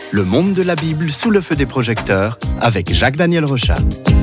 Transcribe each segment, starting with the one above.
Le monde de la Bible sous le feu des projecteurs avec Jacques-Daniel Rochat.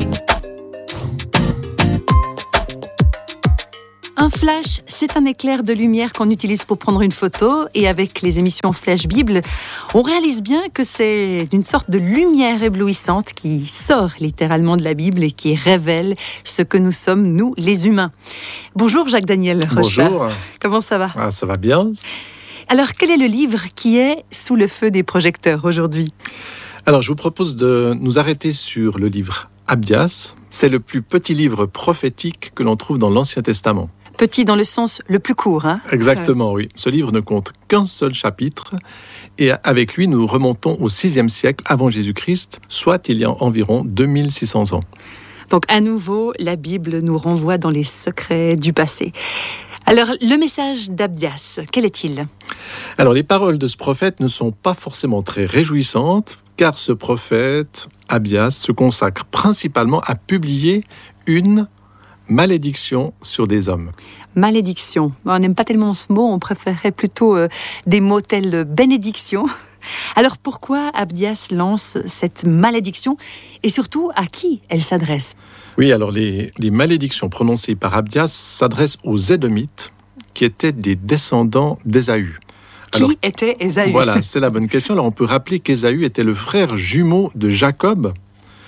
Un flash, c'est un éclair de lumière qu'on utilise pour prendre une photo, et avec les émissions Flash Bible, on réalise bien que c'est une sorte de lumière éblouissante qui sort littéralement de la Bible et qui révèle ce que nous sommes, nous, les humains. Bonjour Jacques-Daniel Rochat. Bonjour. Comment ça va ? Ça va bien. Alors, quel est le livre qui est sous le feu des projecteurs aujourd'hui ? Alors, je vous propose de nous arrêter sur le livre Abdias. C'est le plus petit livre prophétique que l'on trouve dans l'Ancien Testament. Petit dans le sens le plus court, hein ? Exactement, oui. Ce livre ne compte qu'un seul chapitre, et avec lui, nous remontons au VIe siècle avant Jésus-Christ, soit il y a environ 2600 ans. Donc, à nouveau, la Bible nous renvoie dans les secrets du passé. Alors, le message d'Abdias, quel est-il ? Alors, les paroles de ce prophète ne sont pas forcément très réjouissantes, car ce prophète, Abdias, se consacre principalement à publier une malédiction sur des hommes. Malédiction. On n'aime pas tellement ce mot, on préférerait plutôt des mots tels bénédiction. Alors, pourquoi Abdias lance cette malédiction et surtout à qui elle s'adresse ? Oui, alors les malédictions prononcées par Abdias s'adressent aux Édomites, qui étaient des descendants d'Ésaü. Qui était Ésaü ? Voilà, c'est la bonne question. Alors on peut rappeler qu'Ésaü était le frère jumeau de Jacob,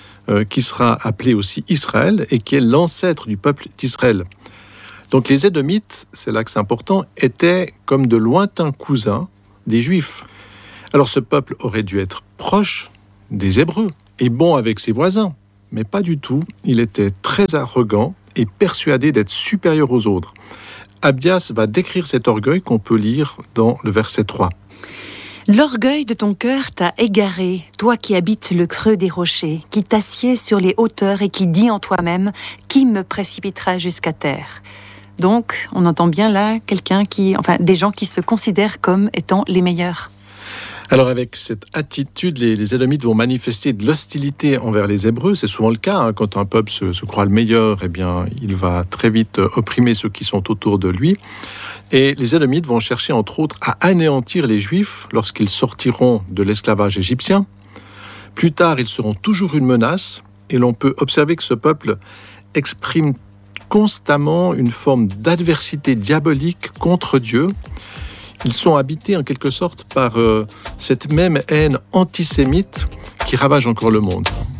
qui sera appelé aussi Israël, et qui est l'ancêtre du peuple d'Israël. Donc les Édomites, c'est là que c'est important, étaient comme de lointains cousins des Juifs. Alors ce peuple aurait dû être proche des Hébreux, et bon avec ses voisins. Mais pas du tout, il était très arrogant et persuadé d'être supérieur aux autres. Abdias va décrire cet orgueil qu'on peut lire dans le verset 3. « L'orgueil de ton cœur t'a égaré, toi qui habites le creux des rochers, qui t'assieds sur les hauteurs et qui dis en toi-même « Qui me précipitera jusqu'à terre ?» Donc, on entend bien là des gens qui se considèrent comme étant les meilleurs. Alors avec cette attitude, les Édomites vont manifester de l'hostilité envers les Hébreux. C'est souvent le cas, quand un peuple se croit le meilleur, eh bien, il va très vite opprimer ceux qui sont autour de lui. Et les Édomites vont chercher entre autres à anéantir les Juifs lorsqu'ils sortiront de l'esclavage égyptien. Plus tard, ils seront toujours une menace, et l'on peut observer que ce peuple exprime constamment une forme d'adversité diabolique contre Dieu. Ils sont habités en quelque sorte par cette même haine antisémite qui ravage encore le monde.